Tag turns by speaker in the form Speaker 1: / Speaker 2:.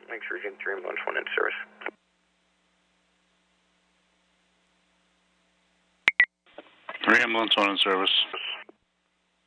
Speaker 1: Make sure you get 3 ambulance 1 in service.
Speaker 2: Three ambulance 1 in service.